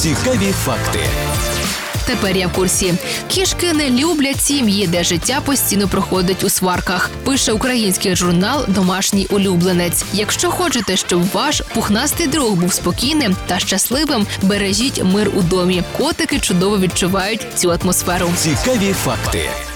Цікаві факти. Тепер я в курсі. Кішки не люблять сім'ї, де життя постійно проходить у сварках. Пише український журнал «Домашній улюбленець». Якщо хочете, щоб ваш пухнастий друг був спокійним та щасливим, бережіть мир у домі. Котики чудово відчувають цю атмосферу. Цікаві факти.